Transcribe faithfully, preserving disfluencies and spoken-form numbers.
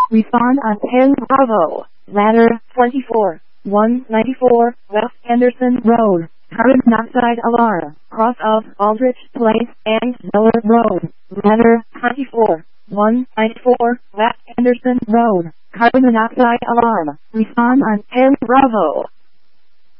Respond on ten Bravo. Ladder twenty-four, one ninety-four, West Henderson Road. Carbon monoxide alarm. Cross of Aldrich Place and Miller Road. Ladder twenty-four, one ninety-four, West Henderson Road. Carbon monoxide alarm. Respond on ten Bravo.